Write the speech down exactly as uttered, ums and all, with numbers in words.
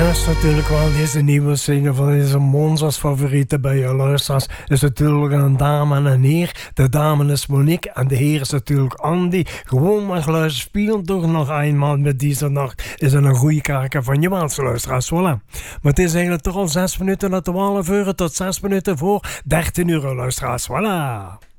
is natuurlijk wel deze nieuwe single van deze Monza's favoriete bij je luisteraars. Is natuurlijk een dame en een heer. De dame is Monique en de heer is natuurlijk Andy. Gewoon maar luisteren, spelen toch nog eenmaal met deze nacht. Is een goede kaartje van je Waanse luisteraars, voilà. Maar het is eigenlijk toch al zes minuten na twaalf uur tot zes minuten voor dertien uur luisteraars, voilà.